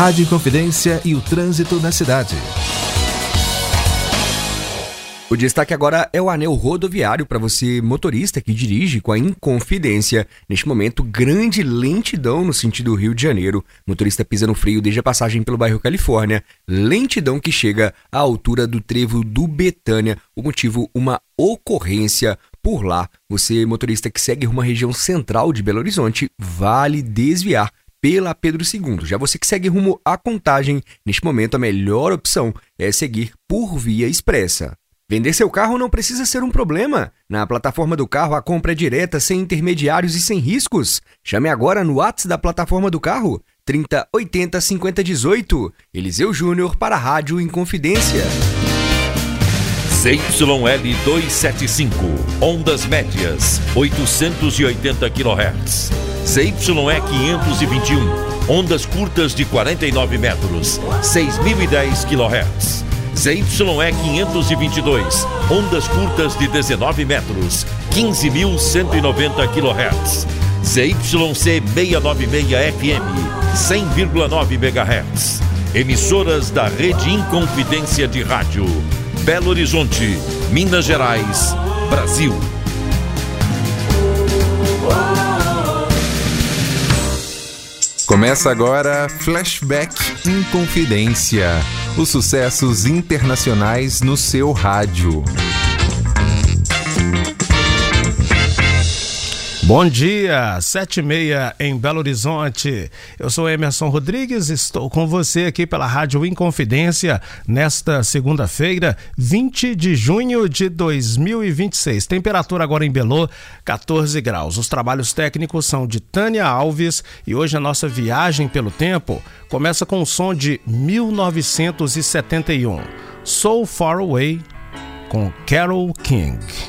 Rádio Inconfidência e o trânsito na cidade. O destaque agora é o anel rodoviário para você, motorista que dirige com a Inconfidência. Neste momento, grande lentidão no sentido Rio de Janeiro. Motorista pisa no freio desde a passagem pelo bairro Califórnia. Lentidão que chega à altura do trevo do Betânia. O motivo, uma ocorrência por lá. Você, motorista que segue rumo à região central de Belo Horizonte, vale desviar pela Pedro II. Já você que segue rumo à Contagem, neste momento a melhor opção é seguir por via expressa. Vender seu carro não precisa ser um problema. Na plataforma do carro, a compra é direta, sem intermediários e sem riscos. Chame agora no WhatsApp da plataforma do carro, 3080 5018. Eliseu Júnior para a Rádio Inconfidência. ZYL 275, ondas médias, 880 kHz. ZYE 521, ondas curtas de 49 metros, 6.010 kHz. ZYE 522, ondas curtas de 19 metros, 15.190 kHz. ZYC 696 FM, 100,9 MHz. Emissoras da Rede Inconfidência de Rádio. Belo Horizonte, Minas Gerais, Brasil. Começa agora Flashback Inconfidência. Os sucessos internacionais no seu rádio. Bom dia, 7h30 em Belo Horizonte. Eu sou Emerson Rodrigues, estou com você aqui pela Rádio Inconfidência nesta segunda-feira, 20 de junho de 2026. Temperatura agora em Belo, 14 graus. Os trabalhos técnicos são de Tânia Alves e hoje a nossa viagem pelo tempo começa com o som de 1971, So Far Away, com Carole King.